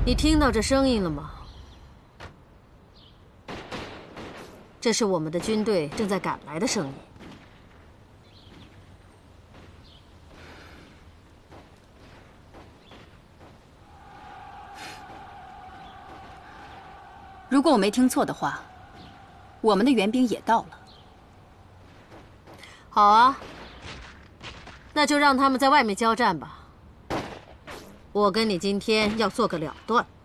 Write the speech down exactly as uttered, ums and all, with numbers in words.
你听到这声音了吗？这是我们的军队正在赶来的声音。 如果我没听错的话，我们的援兵也到了。 好啊，那就让他们在外面交战吧。我跟你今天要做个了断。